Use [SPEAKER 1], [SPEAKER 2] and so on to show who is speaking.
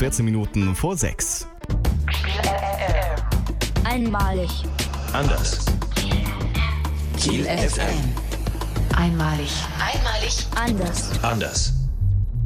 [SPEAKER 1] 14 Minuten vor 6.
[SPEAKER 2] Einmalig.
[SPEAKER 3] Anders. Kiel FM.
[SPEAKER 4] Einmalig.
[SPEAKER 2] Anders.
[SPEAKER 3] Anders.